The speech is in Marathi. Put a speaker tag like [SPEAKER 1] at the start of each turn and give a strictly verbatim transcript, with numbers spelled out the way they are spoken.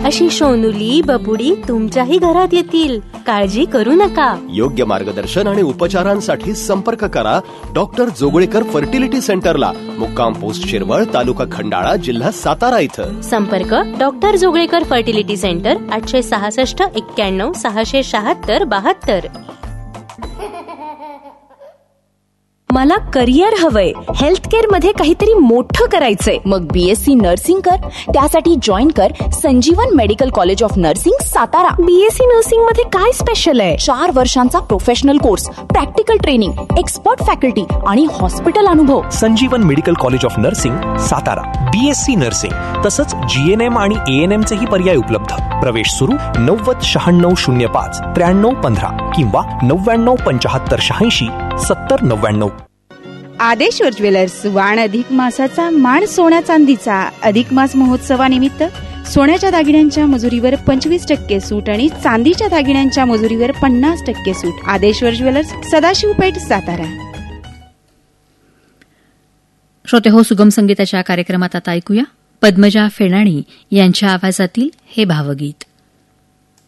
[SPEAKER 1] अशी सोनुली बबुडी तुमच्याही घरात येतील. काळजी करू नका.
[SPEAKER 2] योग्य मार्गदर्शन आणि उपचारांसाठी संपर्क करा डॉक्टर जोगळेकर फर्टिलिटी सेंटरला, मुक्काम पोस्ट शिरवळ, तालुका खंडाळा, जिल्हा सातारा इथं.
[SPEAKER 1] संपर्क डॉक्टर जोगळेकर फर्टिलिटी सेंटर, आठशे सहासष्ट एक्क्याण्णव सहाशे शहात्तर बहात्तर.
[SPEAKER 3] मला करिअर हवंय, हेल्थकेअर मध्ये काहीतरी मोठं करायचंय.
[SPEAKER 4] मग बीएससी नर्सिंग कर. त्यासाठी जॉईन कर संजीवन medical college of nursing Satara.
[SPEAKER 3] BSc nursing मध्ये काय स्पेशल आहे?
[SPEAKER 4] चार वर्षांचा professional course, practical training, expert faculty आणि हॉस्पिटल अनुभव.
[SPEAKER 5] संजीवन medical college of nursing Satara. BSc nursing तसंच जीएनएम आणि एएनएम चेही पर्याय उपलब्ध. प्रवेश सुरू नव्वद शहाण्णव शून्य पाच त्र्याण्णव पंधरा किंवा नव्याण्णव पंचाहत्तर शहाऐंशी सत्तर नव्याण्णव.
[SPEAKER 6] आदेश्वर ज्वेलर्स वाण अधिक मासाचा मान सोन्या चांदीचा. अधिक मास महोत्सवानिमित्त सोन्याच्या दागिन्यांच्या मजुरीवर पंचवीस टक्के सूट आणि चांदीच्या दागिन्यांच्या मजुरीवर पन्नास टक्के सूट. आदेश्वर ज्वेलर्स, सदाशिव पेठ, सातारा.
[SPEAKER 7] श्रोते हो, सुगम संगीताच्या कार्यक्रमात आता ऐकूया पद्मजा फेणाणी यांच्या आवाजातील हे भावगीत.